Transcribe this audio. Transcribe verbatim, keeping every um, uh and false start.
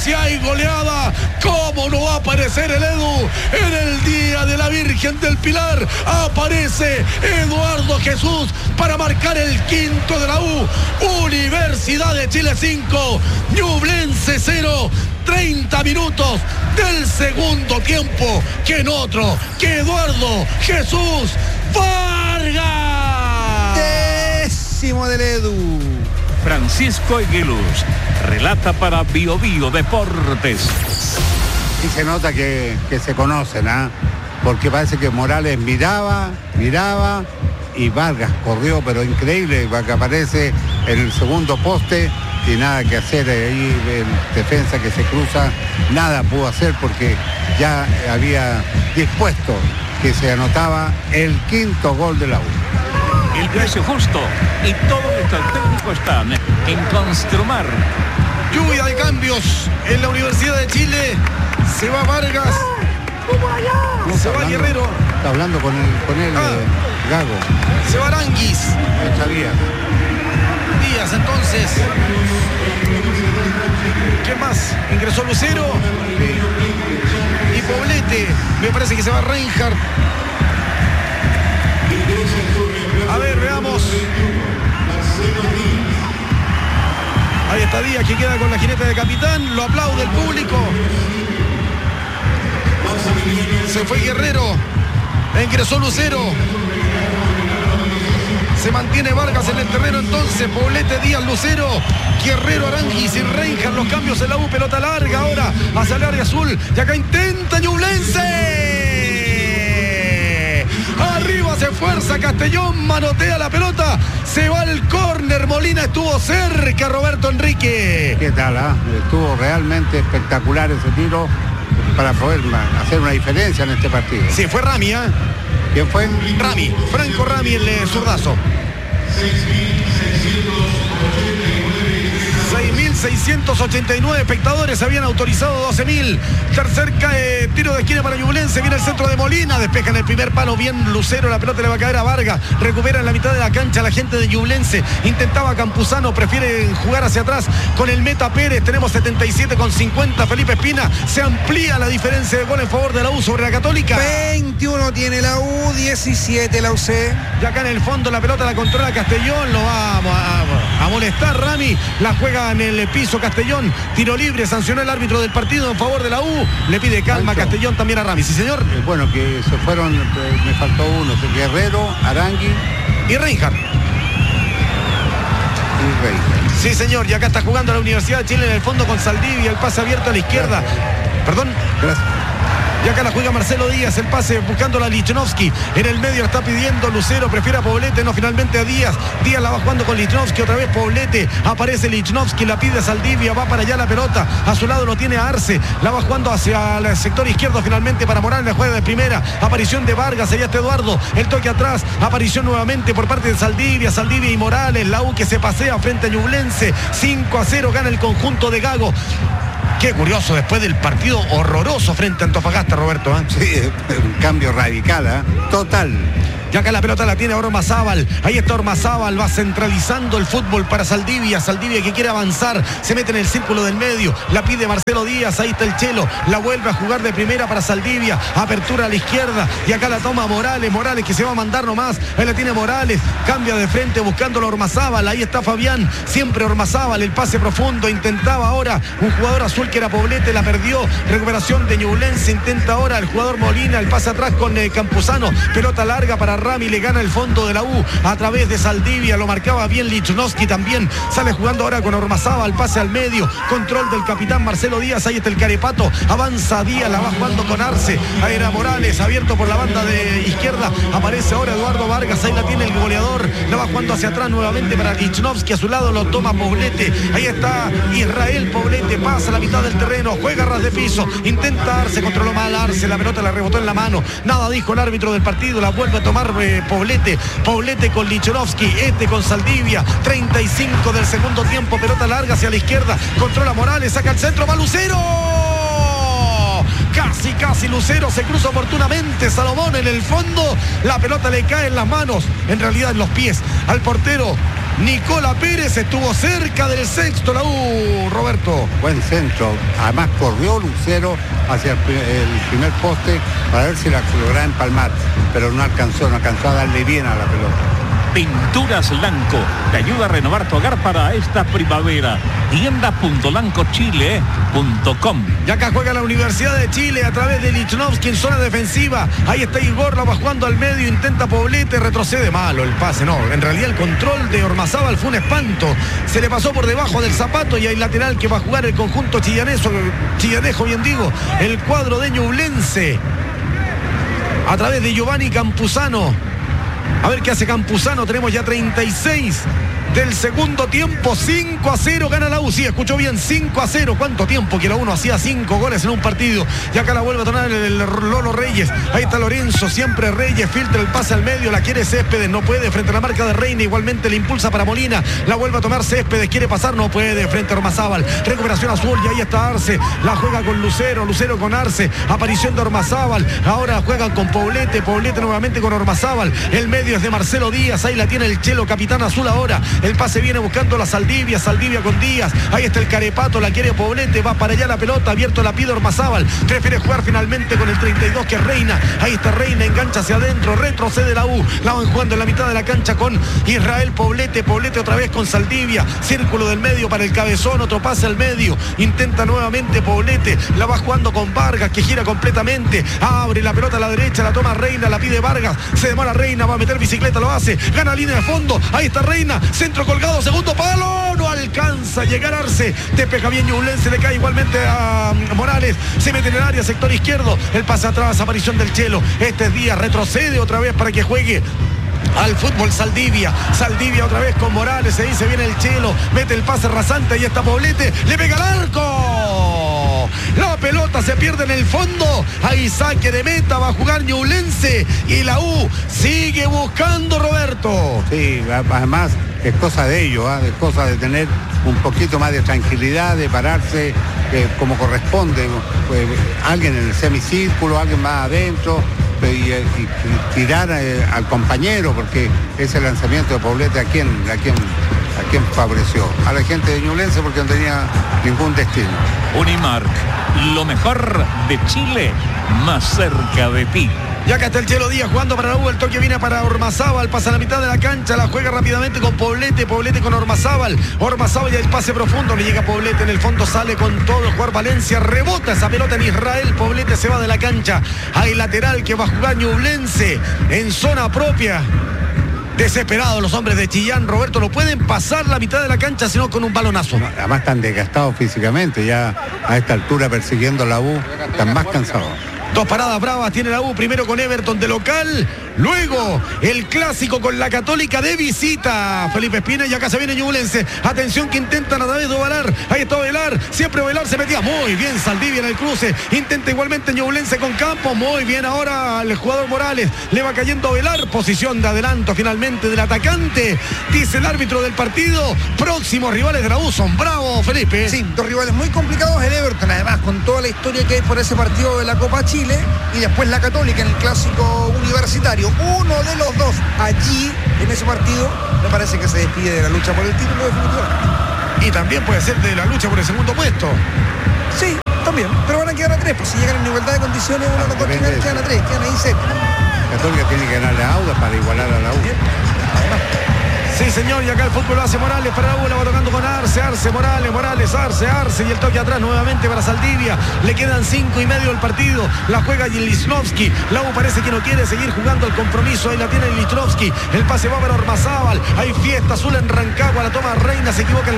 si hay goleada, ¿cómo no va a aparecer el Edu? En el día de la Virgen del Pilar aparece Eduardo Jesús para marcar el quinto de la U. Universidad de Chile cinco, Ñublense cero. treinta minutos del segundo tiempo. Que en otro, que Eduardo Jesús Vargas. Décimo del Edu. Francisco Eguiluz relata para Bio Bio Deportes. Y se nota que, que se conocen, ¿ah? ¿eh? Porque parece que Morales miraba, miraba y Vargas corrió, pero increíble, que aparece en el segundo poste y nada que hacer ahí, el defensa que se cruza, nada pudo hacer porque ya había dispuesto que se anotaba el quinto gol de la U. El precio justo y todo nuestro técnico están en Construmar. Lluvia de cambios en la Universidad de Chile. Se va Vargas. No, se va hablando, Guerrero. Está hablando con él, con él ah. eh, Gago. Se va Aranguis. Sabía. Díaz entonces. ¿Qué más? Ingresó Lucero. Sí. Y Poblete. Me parece que se va Reinhardt. A ver, veamos. Ahí está Díaz, que queda con la jineta de capitán. Lo aplaude el público. Se fue Guerrero. Ingresó Lucero. Se mantiene Vargas en el terreno entonces. Poblete, Díaz, Lucero, Guerrero, Aranguis y Reinhardt. Los cambios en la U. Pelota larga ahora hacia el área azul. Y acá intenta Ñublense. Arriba se esfuerza Castellón, manotea la pelota, se va el córner, Molina estuvo cerca, Roberto Enrique. ¿Qué tal? Ah? Estuvo realmente espectacular ese tiro para poder hacer una diferencia en este partido. Sí, fue Rami, ¿eh? ¿Quién fue? Rami, Franco Rami, el eh, zurdazo. seis mil seiscientos ochenta y nueve espectadores, habían autorizado doce mil. Tercer eh, tiro de esquina para Ñublense, viene el centro de Molina, despeja en el primer palo bien Lucero, la pelota le va a caer a Vargas, recupera en la mitad de la cancha la gente de Ñublense, intentaba Campuzano, prefiere jugar hacia atrás con el Meta Pérez, tenemos setenta y siete con cincuenta, Felipe Espina, se amplía la diferencia de gol en favor de la U sobre la Católica. veintiuno tiene la U, diecisiete la U C. Y acá en el fondo la pelota la controla Castellón, lo va a, a, a molestar Rami, la juega en el piso Castellón, tiro libre, sancionó el árbitro del partido en favor de la U, le pide calma a Castellón también a Rami. Sí, señor. Eh, bueno, que se fueron, eh, me faltó uno, Guerrero, Arangui y Reinhardt. Y Reinhardt. Sí, señor, y acá está jugando la Universidad de Chile en el fondo con Saldivia, el pase abierto a la izquierda. Gracias. Perdón. Gracias. Y acá la juega Marcelo Díaz, el pase buscando a Lichnowsky. En el medio está pidiendo Lucero, prefiere a Poblete, no, finalmente a Díaz. Díaz la va jugando con Lichnowsky, otra vez Poblete. Aparece Lichnowsky, la pide a Saldivia, va para allá la pelota. A su lado lo tiene a Arce, la va jugando hacia el sector izquierdo finalmente para Morales, la juega de primera. Aparición de Vargas, sería este Eduardo. El toque atrás, aparición nuevamente por parte de Saldivia, Saldivia y Morales. La U que se pasea frente a Ñublense. cinco a cero gana el conjunto de Gago. Qué curioso, después del partido horroroso frente a Antofagasta, Roberto. ¿eh? Sí, un cambio radical, ¿eh? Total. Y acá la pelota la tiene Ormazábal. Ahí está Ormazábal, va centralizando el fútbol para Saldivia. Saldivia que quiere avanzar, se mete en el círculo del medio. La pide Marcelo Díaz, ahí está el Chelo. La vuelve a jugar de primera para Saldivia. Apertura a la izquierda. Y acá la toma Morales. Morales que se va a mandar nomás. Ahí la tiene Morales. Cambia de frente buscando a Ormazábal. Ahí está Fabián. Siempre Ormazábal. El pase profundo. Intentaba ahora un jugador azul que era Poblete. La perdió. Recuperación de Ñublense. Intenta ahora el jugador Molina. El pase atrás con eh, Campuzano. Pelota larga para Rami, le gana el fondo de la U a través de Saldivia, lo marcaba bien Lichnowsky también, sale jugando ahora con Ormazábal, pase al medio, control del capitán Marcelo Díaz, ahí está el Carepato, avanza Díaz, la va jugando con Arce, ahí era Morales, abierto por la banda de izquierda, aparece ahora Eduardo Vargas, ahí la tiene el goleador, la va jugando hacia atrás nuevamente para Lichnowsky, a su lado lo toma Poblete, ahí está Israel Poblete, pasa a la mitad del terreno, juega ras de piso, intenta Arce, controló mal Arce, la pelota la rebotó en la mano, nada dijo el árbitro del partido, la vuelve a tomar eh, Poblete, Poblete con Lichnowsky, este con Saldivia, treinta y cinco del segundo tiempo, pelota larga hacia la izquierda, controla Morales, saca el centro, va Lucero, casi casi Lucero, se cruza oportunamente Salomón en el fondo, la pelota le cae en las manos, en realidad en los pies, al portero Nicola Pérez estuvo cerca del sexto, la U, Roberto. Buen centro, además corrió Lucero hacia el, el primer poste para ver si la lograba empalmar, pero no alcanzó, no alcanzó a darle bien a la pelota. Pinturas Lanco te ayuda a renovar tu hogar para esta primavera. tienda punto lanco chile punto com. Y acá juega la Universidad de Chile a través de Lichnowsky en zona defensiva. Ahí está Igor, la va jugando al medio, intenta Poblete, retrocede malo el pase. No, en realidad el control de Ormazábal fue un espanto. Se le pasó por debajo del zapato y hay lateral que va a jugar el conjunto chillaneso, chillanejo, bien digo, el cuadro de Ñublense. A través de Giovanni Campuzano. A ver qué hace Campuzano. Tenemos ya treinta y seis del segundo tiempo. Cinco a cero gana la U. Sí, escuchó bien, cinco a cero. ¿Cuánto tiempo que la U no hacía cinco goles en un partido? Y acá la vuelve a tornar el, el Lolo Reyes. Ahí está Lorenzo, siempre Reyes, filtra el pase al medio, la quiere Céspedes, no puede frente a la marca de Reina, igualmente le impulsa para Molina, la vuelve a tomar Céspedes, quiere pasar, no puede frente a Ormazábal, recuperación azul y ahí está Arce, la juega con Lucero, Lucero con Arce, aparición de Ormazábal, ahora juegan con Poblete, Poblete nuevamente con Ormazábal, el medio es de Marcelo Díaz, ahí la tiene el Chelo, capitán azul ahora, el pase viene buscando la Saldivia, Saldivia con Díaz, ahí está el Carepato, la quiere Poblete, va para allá la pelota, abierto la pide Ormazábal, prefiere jugar finalmente con el treinta y dos que es Reina, ahí está Reina, engancha hacia adentro, retrocede la U, la van jugando en la mitad de la cancha con Israel Poblete, Poblete otra vez con Saldivia, círculo del medio para el cabezón, otro pase al medio, intenta nuevamente Poblete, la va jugando con Vargas que gira completamente, abre la pelota a la derecha, la toma Reina, la pide Vargas, se demora Reina, va a meter bicicleta, lo hace, gana línea de fondo, ahí está Reina, centro colgado, segundo palo, no alcanza a llegar Arce, despeja bien Ñublense, le cae igualmente a Morales, se mete en el área, sector izquierdo, el pase atrás, aparición del Chelo, este es Díaz, retrocede otra vez para que juegue al fútbol Saldivia, Saldivia otra vez con Morales, se dice viene el Chelo, mete el pase rasante, ahí está Poblete, le pega al arco, la pelota se pierde en el fondo, ahí saque de meta, va a jugar Ñublense y la U sigue buscando, Roberto. Sí, además es cosa de ello, ¿eh? Es cosa de tener un poquito más de tranquilidad, de pararse eh, como corresponde, pues, alguien en el semicírculo, alguien más adentro, y, y, y tirar eh, al compañero, porque ese lanzamiento de Poblete a quién, a quién, a quién favoreció, a la gente de Ñublense porque no tenía ningún destino. Unimark, lo mejor de Chile, más cerca de ti. Y acá está el Chelo Díaz jugando para la U, el toque viene para Ormazábal, pasa a la mitad de la cancha, la juega rápidamente con Poblete, Poblete con Ormazábal, Ormazábal y el pase profundo, le llega Poblete, en el fondo sale con todo, jugar Valencia, rebota esa pelota en Israel, Poblete se va de la cancha, hay lateral que va a jugar Ñublense en zona propia. Desesperados los hombres de Chillán, Roberto, no pueden pasar la mitad de la cancha sino con un balonazo. Además están desgastados físicamente, ya a esta altura persiguiendo la U, están más cansados. Dos paradas bravas tiene la U, primero con Everton de local, luego el clásico con la Católica de visita. Felipe Espina y acá se viene Ñublense. Atención que intentan a través de Ovalar. Ahí está Ovalar, siempre Ovalar se metía muy bien Saldivia en el cruce. Intenta igualmente Ñublense con Campos, muy bien ahora el jugador Morales. Le va cayendo Ovalar, posición de adelanto finalmente del atacante. Dice el árbitro del partido, próximos rivales de la U son bravos, Felipe. Sí, dos rivales muy complicados, el Everton, además con toda la historia que hay por ese partido de la Copa Chile. Y después la Católica en el clásico universitario. Uno de los dos allí en ese partido me parece que se despide de la lucha por el título definitivamente. Y también puede ser de la lucha por el segundo puesto. Sí, también, pero van a quedar a tres, pues si llegan en igualdad de condiciones uno no continúa, quedan a tres, quedan ahí seis. Católica tiene que ganarle a Auda para igualar a la U. Además. Sí, señor, y acá el fútbol lo hace Morales para la U, la va tocando con Arce, Arce, Morales, Morales, Arce, Arce, y el toque atrás nuevamente para Saldivia, le quedan cinco y medio del partido, la juega Lichnowsky, la U parece que no quiere seguir jugando el compromiso, ahí la tiene Lichnowsky, el pase va para Ormazábal, hay fiesta azul en Rancagua, la toma Reina, se equivoca el